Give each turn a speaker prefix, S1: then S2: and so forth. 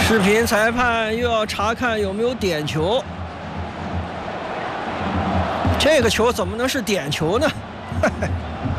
S1: 视频裁判又要查看有没有点球，这个球怎么能是点球呢？